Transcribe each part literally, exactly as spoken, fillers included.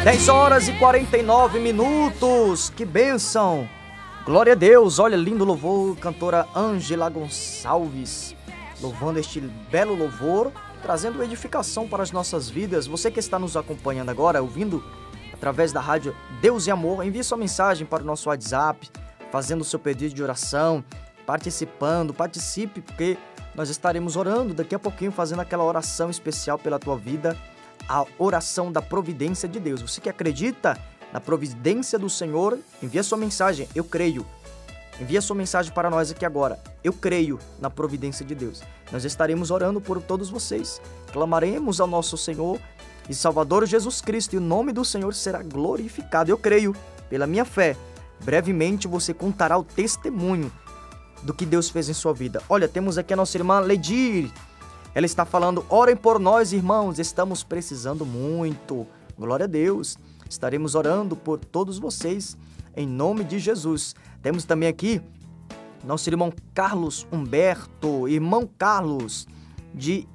dez horas e quarenta e nove minutos, que bênção! Glória a Deus, olha, lindo louvor, cantora Ângela Gonçalves, louvando este belo louvor, trazendo edificação para as nossas vidas. Você que está nos acompanhando agora, ouvindo através da rádio Deus e Amor, envie sua mensagem para o nosso WhatsApp, fazendo o seu pedido de oração, participando, participe, porque nós estaremos orando daqui a pouquinho, fazendo aquela oração especial pela tua vida, a oração da providência de Deus. Você que acredita na providência do Senhor, envia sua mensagem, eu creio. Envia sua mensagem para nós aqui agora, eu creio na providência de Deus. Nós estaremos orando por todos vocês, clamaremos ao nosso Senhor e Salvador Jesus Cristo, e o nome do Senhor será glorificado. Eu creio, pela minha fé, brevemente você contará o testemunho do que Deus fez em sua vida. Olha, temos aqui a nossa irmã Ledir, ela está falando, orem por nós, irmãos, estamos precisando muito. Glória a Deus. Estaremos orando por todos vocês, em nome de Jesus. Temos também aqui nosso irmão Carlos Humberto, irmão Carlos, de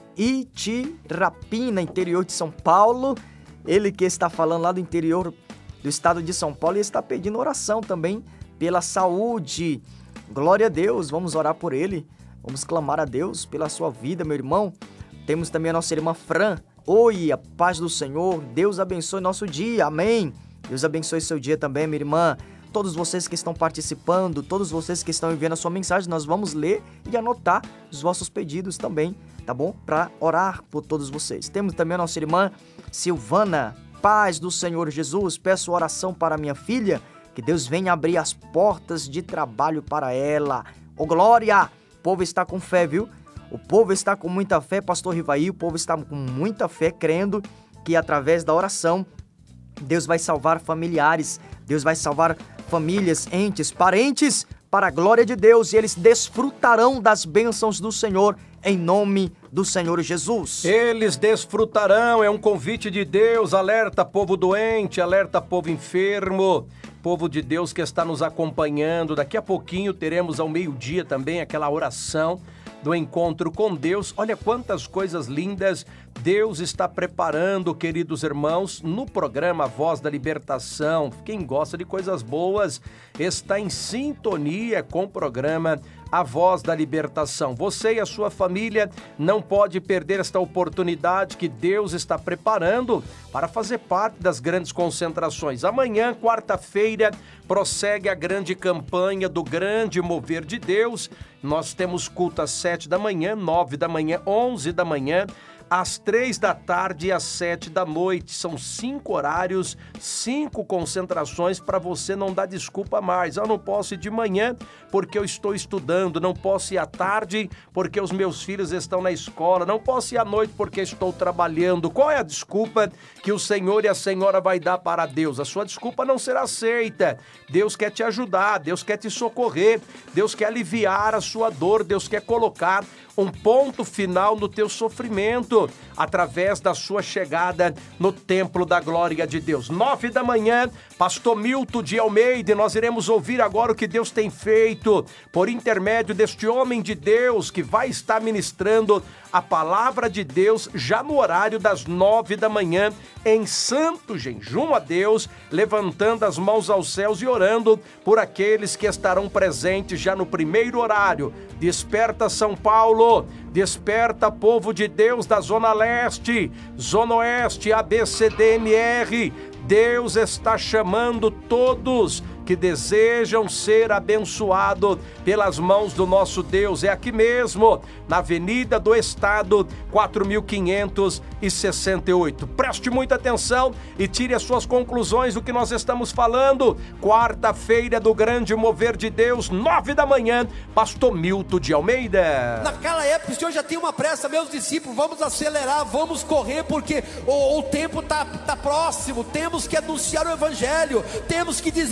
Itirapina, interior de São Paulo. Ele que está falando lá do interior do estado de São Paulo e está pedindo oração também pela saúde. Glória a Deus, vamos orar por ele, vamos clamar a Deus pela sua vida, meu irmão. Temos também a nossa irmã Fran. Oi, a paz do Senhor, Deus abençoe nosso dia, amém. Deus abençoe seu dia também, minha irmã. Todos vocês que estão participando, todos vocês que estão enviando a sua mensagem, nós vamos ler e anotar os vossos pedidos também, tá bom? Para orar por todos vocês. Temos também a nossa irmã Silvana. Paz do Senhor Jesus, peço oração para minha filha, que Deus venha abrir as portas de trabalho para ela. Ô glória, o povo está com fé, viu? O povo está com muita fé, pastor Rivaí, o povo está com muita fé, crendo que através da oração, Deus vai salvar familiares, Deus vai salvar famílias, entes, parentes, para a glória de Deus, e eles desfrutarão das bênçãos do Senhor, em nome do Senhor Jesus. Eles desfrutarão, é um convite de Deus, alerta povo doente, alerta povo enfermo, povo de Deus que está nos acompanhando. Daqui a pouquinho teremos ao meio-dia também aquela oração do encontro com Deus. Olha quantas coisas lindas Deus está preparando, queridos irmãos, no programa Voz da Libertação. Quem gosta de coisas boas está em sintonia com o programa A Voz da Libertação. Você e a sua família não pode perder esta oportunidade que Deus está preparando para fazer parte das grandes concentrações. Amanhã, quarta-feira, prossegue a grande campanha do grande mover de Deus. Nós temos culto às sete da manhã, nove da manhã, onze da manhã, às três da tarde e às sete da noite. São cinco horários, cinco concentrações para você não dar desculpa mais. Eu não posso ir de manhã porque eu estou estudando, não posso ir à tarde porque os meus filhos estão na escola, não posso ir à noite porque estou trabalhando. Qual é a desculpa que o Senhor e a Senhora vai dar para Deus? A sua desculpa não será aceita. Deus quer te ajudar, Deus quer te socorrer, Deus quer aliviar a sua dor, Deus quer colocar um ponto final no teu sofrimento, através da sua chegada no templo da glória de Deus. Nove da manhã, pastor Milton de Almeida, e nós iremos ouvir agora o que Deus tem feito, por intermédio deste homem de Deus, que vai estar ministrando a palavra de Deus, já no horário das nove da manhã, em santo jejum a Deus, levantando as mãos aos céus e orando por aqueles que estarão presentes já no primeiro horário. Desperta São Paulo, desperta povo de Deus da Zona Leste, Zona Oeste, A B C D M R. Deus está chamando todos que desejam ser abençoados pelas mãos do nosso Deus. É aqui mesmo, na Avenida do Estado, quatro mil quinhentos e sessenta e oito. Preste muita atenção e tire as suas conclusões do que nós estamos falando. Quarta-feira do grande mover de Deus, nove da manhã, pastor Milton de Almeida. Naquela época o Senhor já tinha uma pressa, meus discípulos, vamos acelerar, vamos correr, porque o, o tempo está tá próximo, temos que anunciar o Evangelho, temos que dizer a todos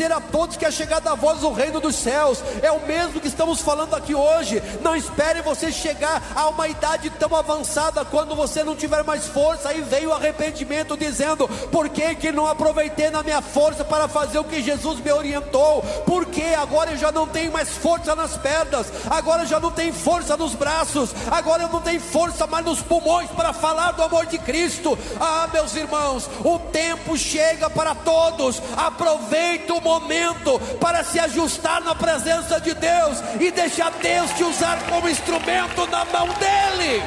todos que é chegada a voz do reino dos céus. É o mesmo que estamos falando aqui hoje. Não espere você chegar a uma idade tão avançada, quando você não tiver mais força. Aí veio o arrependimento dizendo: por que que não aproveitei na minha força para fazer o que Jesus me orientou? Porque agora eu já não tenho mais força nas pernas, agora eu já não tenho força nos braços, agora eu não tenho força mais nos pulmões para falar do amor de Cristo. Ah, meus irmãos, o tempo chega para todos. Aproveite o momento para se ajustar na presença de Deus e deixar Deus te usar como instrumento na mão dele.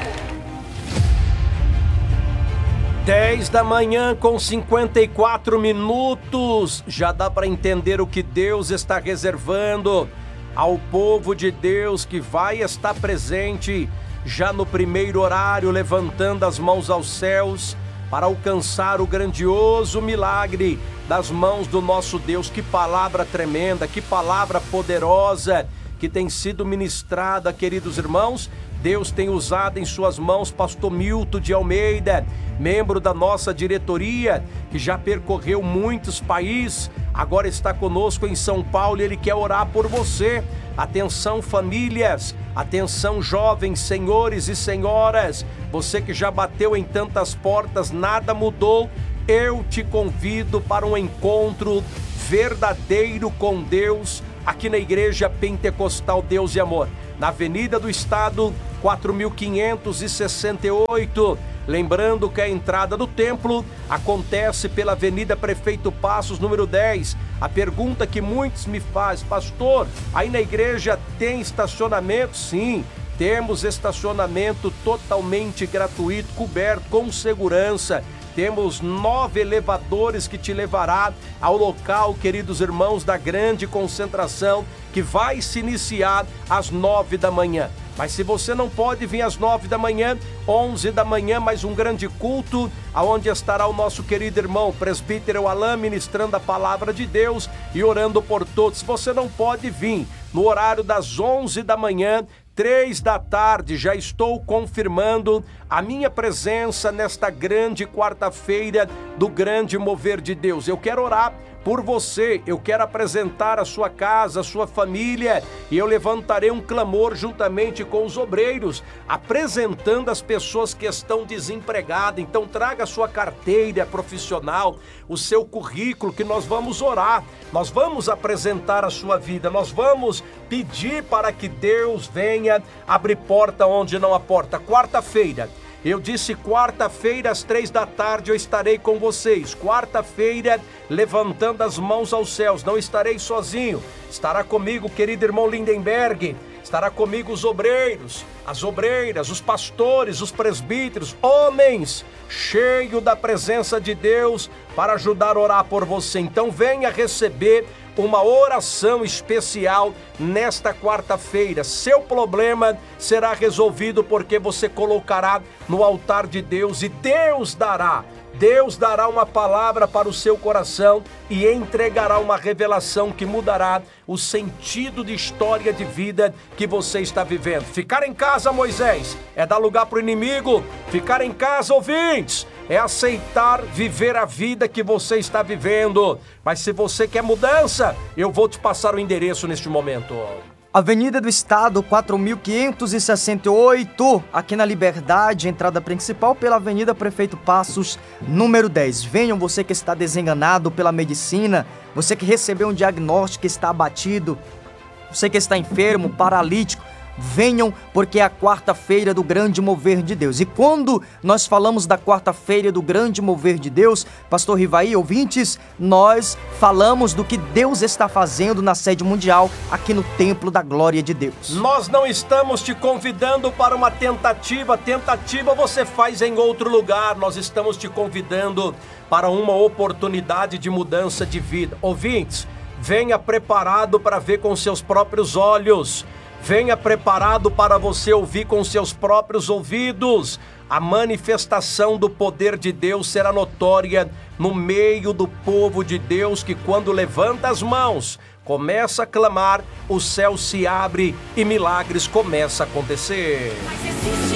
dez da manhã com cinquenta e quatro minutos. Já dá para entender o que Deus está reservando ao povo de Deus que vai estar presente já no primeiro horário, levantando as mãos aos céus para alcançar o grandioso milagre das mãos do nosso Deus. Que palavra tremenda, que palavra poderosa que tem sido ministrada, queridos irmãos. Deus tem usado em suas mãos pastor Milton de Almeida, membro da nossa diretoria, que já percorreu muitos países, agora está conosco em São Paulo e ele quer orar por você. Atenção, famílias, atenção, jovens, senhores e senhoras, você que já bateu em tantas portas, nada mudou. Eu te convido para um encontro verdadeiro com Deus aqui na Igreja Pentecostal Deus e Amor, na Avenida do Estado, quatro mil quinhentos e sessenta e oito. Lembrando que a entrada do templo acontece pela Avenida Prefeito Passos, número dez. A pergunta que muitos me fazem: pastor, aí na igreja tem estacionamento? Sim, temos estacionamento totalmente gratuito, coberto, com segurança. Temos nove elevadores que te levará ao local, queridos irmãos, da grande concentração, que vai se iniciar às nove da manhã. Mas se você não pode vir às nove da manhã, onze da manhã, mais um grande culto, aonde estará o nosso querido irmão presbítero Alain ministrando a palavra de Deus e orando por todos. Se você não pode vir no horário das onze da manhã, três da tarde, já estou confirmando a minha presença nesta grande quarta-feira do grande mover de Deus. Eu quero orar por você, eu quero apresentar a sua casa, a sua família, e eu levantarei um clamor juntamente com os obreiros, apresentando as pessoas que estão desempregadas. Então traga a sua carteira profissional, o seu currículo, que nós vamos orar, nós vamos apresentar a sua vida, nós vamos pedir para que Deus venha abrir porta onde não há porta. Quarta-feira, eu disse quarta-feira às três da tarde eu estarei com vocês. Quarta-feira, levantando as mãos aos céus. Não estarei sozinho. Estará comigo o querido irmão Lindenberg. Estará comigo os obreiros, as obreiras, os pastores, os presbíteros, homens cheios da presença de Deus para ajudar a orar por você. Então venha receber uma oração especial nesta quarta-feira. Seu problema será resolvido porque você colocará no altar de Deus e Deus dará, Deus dará uma palavra para o seu coração e entregará uma revelação que mudará o sentido de história de vida que você está vivendo. Ficar em casa, Moisés, é dar lugar para o inimigo. Ficar em casa, ouvintes, é aceitar viver a vida que você está vivendo. Mas se você quer mudança, eu vou te passar o endereço neste momento. Avenida do Estado, quatro mil quinhentos e sessenta e oito, aqui na Liberdade, entrada principal pela Avenida Prefeito Passos, número dez. Venham, você que está desenganado pela medicina, você que recebeu um diagnóstico, está abatido, você que está enfermo, paralítico. Venham, porque é a quarta-feira do grande mover de Deus. E quando nós falamos da quarta-feira do grande mover de Deus, pastor Rivaí, ouvintes, nós falamos do que Deus está fazendo na sede mundial, aqui no Templo da Glória de Deus. Nós não estamos te convidando para uma tentativa, tentativa você faz em outro lugar. Nós estamos te convidando para uma oportunidade de mudança de vida. Ouvintes, venha preparado para ver com seus próprios olhos. Venha preparado para você ouvir com seus próprios ouvidos. A manifestação do poder de Deus será notória no meio do povo de Deus, que quando levanta as mãos, começa a clamar, o céu se abre e milagres começam a acontecer.